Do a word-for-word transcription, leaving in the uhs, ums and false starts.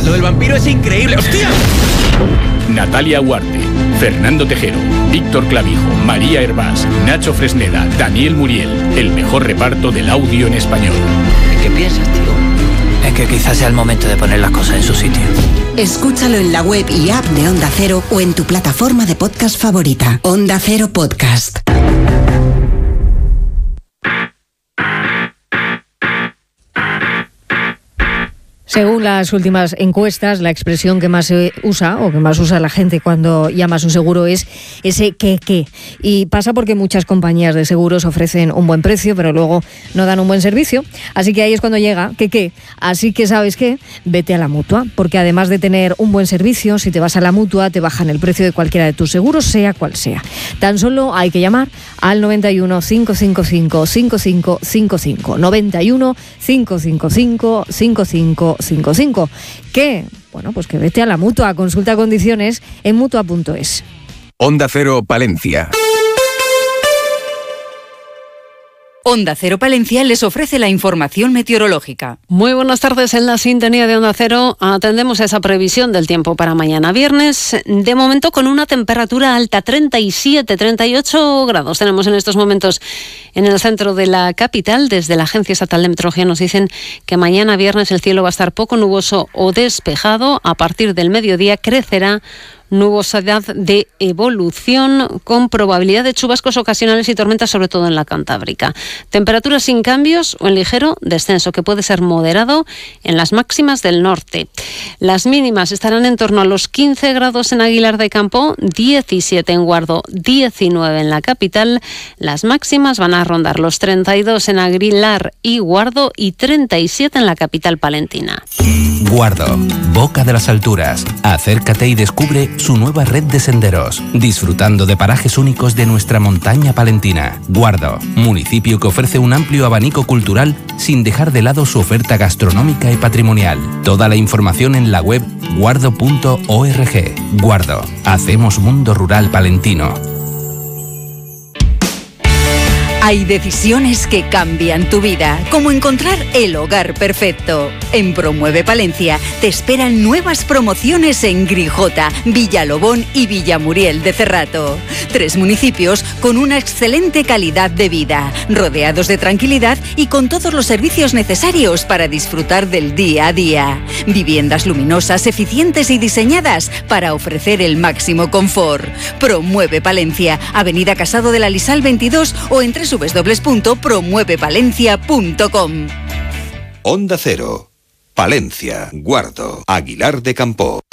Lo del vampiro es increíble. ¡Hostia! Natalia Huarte, Fernando Tejero, Víctor Clavijo, María Hervás, Nacho Fresneda, Daniel Muriel. El mejor reparto del audio en español. ¿En qué piensas, tío? Es que quizás sea el momento de poner las cosas en su sitio. Escúchalo en la web y app de Onda Cero o en tu plataforma de podcast favorita. Onda Cero Podcast. Según las últimas encuestas, la expresión que más se usa o que más usa la gente cuando llama a su seguro es ese qué qué. Y pasa porque muchas compañías de seguros ofrecen un buen precio, pero luego no dan un buen servicio. Así que ahí es cuando llega qué qué. Así que, ¿sabes qué? Vete a la Mutua, porque además de tener un buen servicio, si te vas a la Mutua te bajan el precio de cualquiera de tus seguros, sea cual sea. Tan solo hay que llamar al noventa y uno, cinco cinco cinco, cinco cinco cinco cinco. noventa y uno, cinco cinco cinco, cinco cinco cinco cinco. ¿Qué? Bueno, pues que vete a la Mutua. Consulta condiciones en mutua punto es. Onda Cero Palencia. Onda Cero Palencia les ofrece la información meteorológica. Muy buenas tardes. En la sintonía de Onda Cero atendemos a esa previsión del tiempo para mañana viernes. De momento con una temperatura alta, treinta y siete, treinta y ocho grados. Tenemos en estos momentos en el centro de la capital. Desde la Agencia Estatal de Meteorología nos dicen que mañana viernes el cielo va a estar poco nuboso o despejado. A partir del mediodía crecerá nubosidad de evolución con probabilidad de chubascos ocasionales y tormentas, sobre todo en la Cantábrica. Temperaturas sin cambios o en ligero descenso, que puede ser moderado en las máximas del norte. Las mínimas estarán en torno a los quince grados en Aguilar de Campo, diecisiete en Guardo, diecinueve en la capital. Las máximas van a rondar los treinta y dos en Aguilar y Guardo y treinta y siete en la capital palentina. Guardo, Boca de las Alturas. Acércate y descubre su nueva red de senderos, disfrutando de parajes únicos de nuestra montaña palentina. Guardo, municipio que ofrece un amplio abanico cultural sin dejar de lado su oferta gastronómica y patrimonial. Toda la información en la web guardo punto org. Guardo, hacemos mundo rural palentino. Hay decisiones que cambian tu vida, como encontrar el hogar perfecto. En Promueve Palencia te esperan nuevas promociones en Grijota, Villalobón y Villamuriel de Cerrato. Tres municipios con una excelente calidad de vida, rodeados de tranquilidad y con todos los servicios necesarios para disfrutar del día a día. Viviendas luminosas, eficientes y diseñadas para ofrecer el máximo confort. Promueve Palencia, Avenida Casado de la Lisal veintidós o en w w w punto promueve palencia punto com. Onda Cero, Palencia, Guardo, Aguilar de Campo.